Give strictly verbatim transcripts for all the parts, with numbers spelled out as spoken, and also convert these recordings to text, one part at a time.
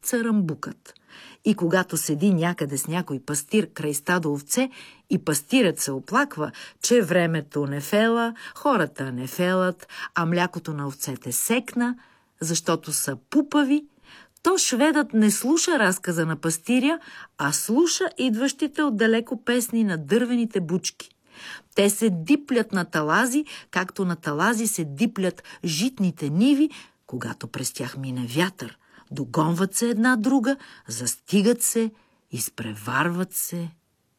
царамбукът. И когато седи някъде с някой пастир край стадо овце и пастирът се оплаква, че времето не фела, хората не фелат, а млякото на овцете секна, защото са пупави, то шведът не слуша разказа на пастиря, а слуша идващите отдалеко песни на дървените бучки. Те се диплят на талази, както на талази се диплят житните ниви, когато през тях мине вятър. Догонват се една друга, застигат се, изпреварват се.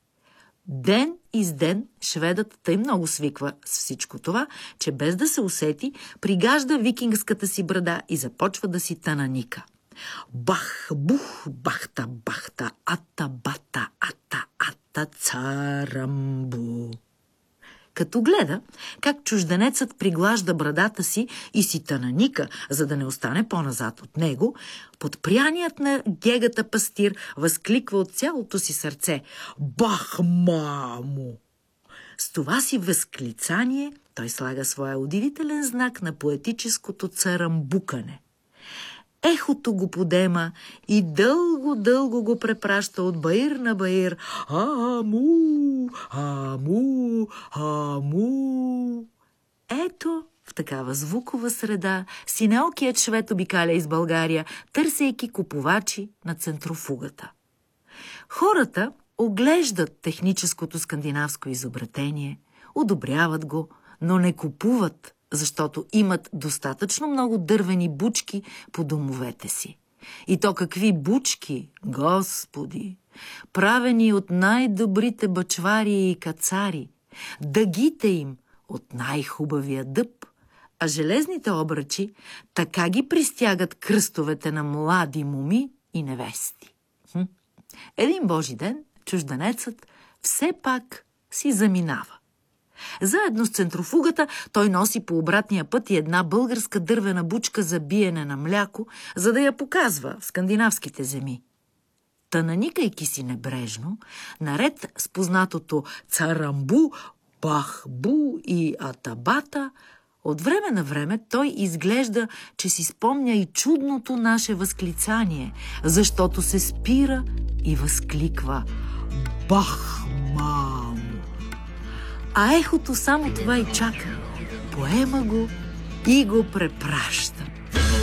Ден из ден шведът тъй много свиква с всичко това, че без да се усети, пригажда викингската си брада и започва да си тананика. Бах, бух, бахта, бахта, ата, бата, ата, ата, царамбу. Като гледа как чужденецът приглажда брадата си и си тананика, за да не остане по-назад от него, подпряният на гегата пастир възкликва от цялото си сърце: «Бах, мамо!» С това си възклицание той слага своя удивителен знак на поетическото царамбукане. Ехото го подема и дълго-дълго го препраща от баир на баир. Аму, аму, аму. Ето, в такава звукова среда синеокият швед обикаля из България, търсейки купувачи на центрофугата. Хората оглеждат техническото скандинавско изобретение, одобряват го, но не купуват, защото имат достатъчно много дървени бучки по домовете си. И то какви бучки, Господи! Правени от най-добрите бачвари и кацари, дъгите им от най-хубавия дъб, а железните обръчи така ги пристягат кръстовете на млади моми и невести. Хм. Един божи ден чужденецът все пак си заминава. Заедно с центрофугата той носи по обратния път и една българска дървена бучка за биене на мляко, за да я показва в скандинавските земи. Та наникайки си небрежно, наред с познатото царамбу, бахбу и атабата, от време на време той изглежда, че си спомня и чудното наше възклицание, защото се спира и възкликва: «Бах, мамо!» А ехото само това и чака. Поема го и го препраща.